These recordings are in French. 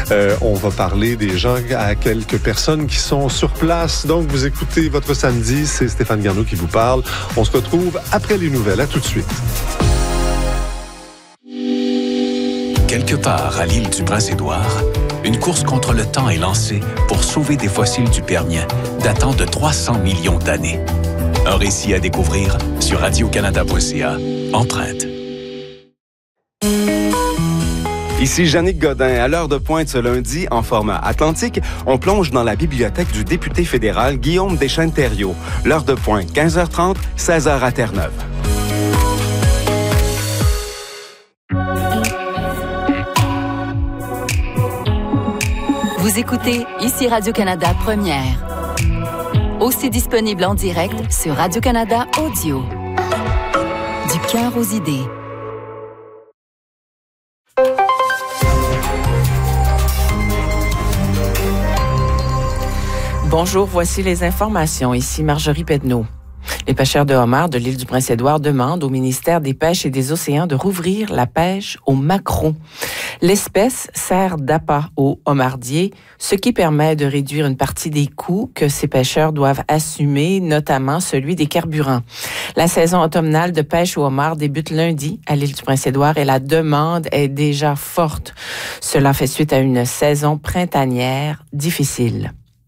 On va parler des gens, à quelques personnes qui sont sur place. Donc, vous écoutez votre samedi, c'est Stéphane Garneau qui vous parle. On se retrouve après les nouvelles. À tout de suite. Quelque part à l'île du Prince-Édouard, une course contre le temps est lancée pour sauver des fossiles du Permien datant de 300 millions d'années. Un récit à découvrir sur radiocanada.ca. Empreinte. Ici Yannick Godin. À l'heure de pointe ce lundi, en format atlantique, on plonge dans la bibliothèque du député fédéral Guillaume Deschênes-Thériault. L'heure de pointe, 15h30, 16h à Terre-Neuve. Vous écoutez ici Radio-Canada Première. Aussi disponible en direct sur Radio-Canada Audio. Du cœur aux idées. Bonjour, voici les informations. Ici Marjorie Pedneau. Les pêcheurs de homards de l'île du Prince-Édouard demandent au ministère des Pêches et des Océans de rouvrir la pêche au maquereau. L'espèce sert d'appât aux homardiers, ce qui permet de réduire une partie des coûts que ces pêcheurs doivent assumer, notamment celui des carburants. La saison automnale de pêche au homard débute lundi à l'île du Prince-Édouard et la demande est déjà forte. Cela fait suite à une saison printanière difficile.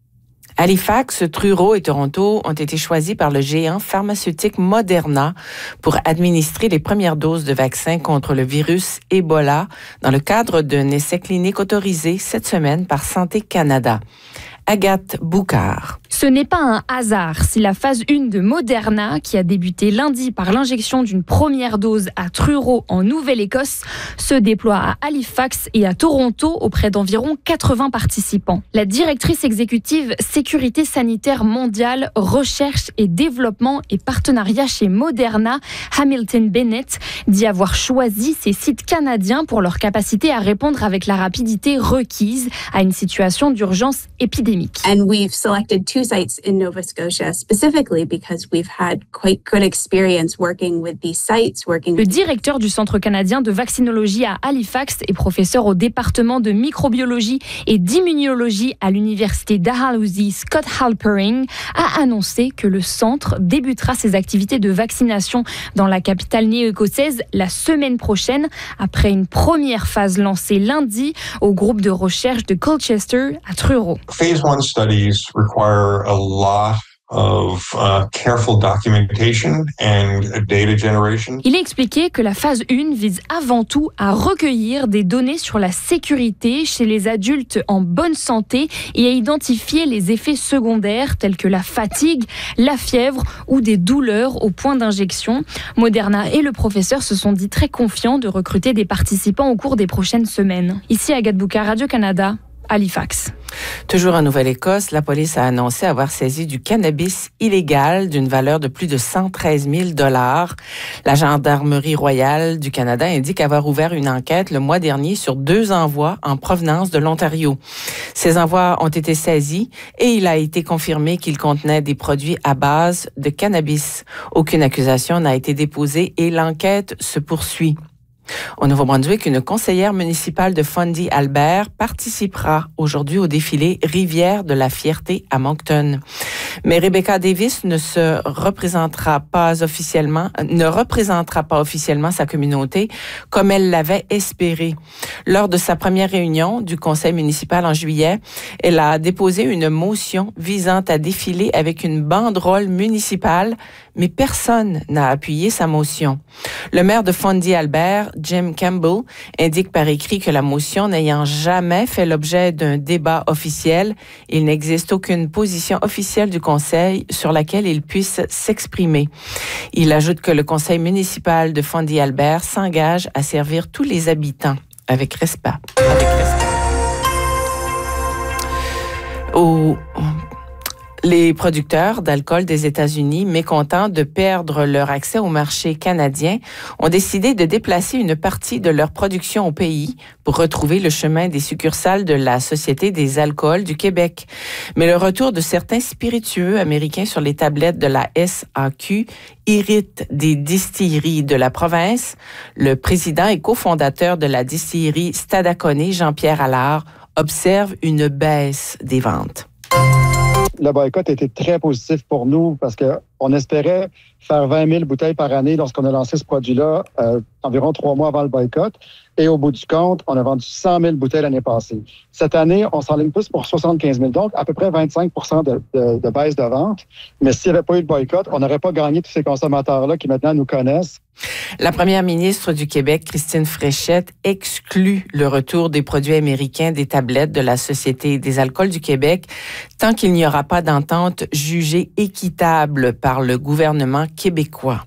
Halifax, Truro et Toronto ont été choisis par le géant pharmaceutique Moderna pour administrer les premières doses de vaccins contre le virus Ebola dans le cadre d'un essai clinique autorisé cette semaine par Santé Canada. Agathe Boucard. Ce n'est pas un hasard si la phase 1 de Moderna, qui a débuté lundi par l'injection d'une première dose à Truro en Nouvelle-Écosse, se déploie à Halifax et à Toronto auprès d'environ 80 participants. La directrice exécutive Sécurité sanitaire mondiale, recherche et développement et partenariat chez Moderna, Hamilton Bennett, dit avoir choisi ces sites canadiens pour leur capacité à répondre avec la rapidité requise à une situation d'urgence épidémique. And we've selected 2 sites in Nova Scotia specifically because we've had quite good experience working with these sites. Le directeur du Centre canadien de vaccinologie à Halifax et professeur au département de microbiologie et d'immunologie à l'université Dalhousie, Scott Halpering, a annoncé que le centre débutera ses activités de vaccination dans la capitale néo-écossaise la semaine prochaine, après une première phase lancée lundi au groupe de recherche de Colchester à Truro. Phase 1 studies require a lot of careful documentation and data generation. Il a expliqué que la phase 1 vise avant tout à recueillir des données sur la sécurité chez les adultes en bonne santé et à identifier les effets secondaires tels que la fatigue, la fièvre ou des douleurs au point d'injection. Moderna et le professeur se sont dit très confiants de recruter des participants au cours des prochaines semaines. Ici Agathe Boucard, Radio-Canada. Halifax. Toujours en Nouvelle-Écosse, la police a annoncé avoir saisi du cannabis illégal d'une valeur de plus de 113 000 $. La Gendarmerie royale du Canada indique avoir ouvert une enquête le mois dernier sur 2 envois en provenance de l'Ontario. Ces envois ont été saisis et il a été confirmé qu'ils contenaient des produits à base de cannabis. Aucune accusation n'a été déposée et l'enquête se poursuit. Au Nouveau-Brunswick, une conseillère municipale de Fundy-Albert participera aujourd'hui au défilé Rivière de la Fierté à Moncton. Mais Rebecca Davis ne représentera pas officiellement sa communauté comme elle l'avait espéré. Lors de sa première réunion du conseil municipal en juillet, elle a déposé une motion visant à défiler avec une banderole municipale, mais personne n'a appuyé sa motion. Le maire de Fundy-Albert, Jim Campbell, indique par écrit que la motion n'ayant jamais fait l'objet d'un débat officiel, il n'existe aucune position officielle du conseil sur laquelle il puisse s'exprimer. Il ajoute que le conseil municipal de Fundy-Albert s'engage à servir tous les habitants avec respect. Les producteurs d'alcool des États-Unis, mécontents de perdre leur accès au marché canadien, ont décidé de déplacer une partie de leur production au pays pour retrouver le chemin des succursales de la Société des alcools du Québec. Mais le retour de certains spiritueux américains sur les tablettes de la SAQ irrite des distilleries de la province. Le président et cofondateur de la distillerie Stadacone, Jean-Pierre Allard, observe une baisse des ventes. Le boycott a été très positif pour nous parce qu'on espérait faire 20 000 bouteilles par année lorsqu'on a lancé ce produit-là environ 3 mois avant le boycott. Et au bout du compte, on a vendu 100 000 bouteilles l'année passée. Cette année, on s'enligne plus pour 75 000, donc à peu près 25 de baisse de vente. Mais s'il n'y avait pas eu le boycott, on n'aurait pas gagné tous ces consommateurs-là qui maintenant nous connaissent. La première ministre du Québec, Christine Fréchette, exclut le retour des produits américains des tablettes de la Société des alcools du Québec tant qu'il n'y aura pas d'entente jugée équitable par le gouvernement québécois.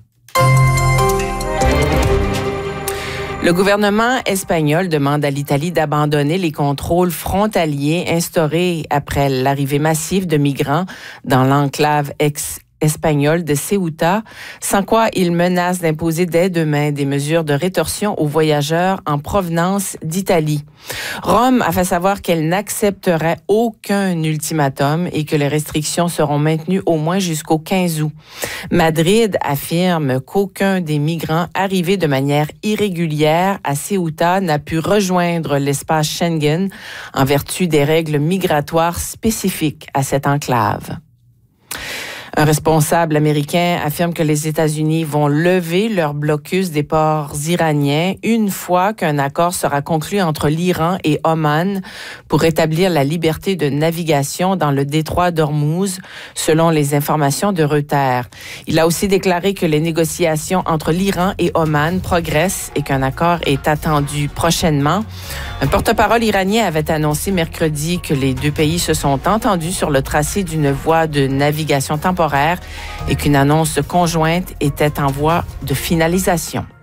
Le gouvernement espagnol demande à l'Italie d'abandonner les contrôles frontaliers instaurés après l'arrivée massive de migrants dans l'enclave espagnole de Ceuta, sans quoi il menace d'imposer dès demain des mesures de rétorsion aux voyageurs en provenance d'Italie. Rome a fait savoir qu'elle n'accepterait aucun ultimatum et que les restrictions seront maintenues au moins jusqu'au 15 août. Madrid affirme qu'aucun des migrants arrivés de manière irrégulière à Ceuta n'a pu rejoindre l'espace Schengen en vertu des règles migratoires spécifiques à cette enclave. Un responsable américain affirme que les États-Unis vont lever leur blocus des ports iraniens une fois qu'un accord sera conclu entre l'Iran et Oman pour rétablir la liberté de navigation dans le détroit d'Ormuz, selon les informations de Reuters. Il a aussi déclaré que les négociations entre l'Iran et Oman progressent et qu'un accord est attendu prochainement. Un porte-parole iranien avait annoncé mercredi que les deux pays se sont entendus sur le tracé d'une voie de navigation temporaire et qu'une annonce conjointe était en voie de finalisation.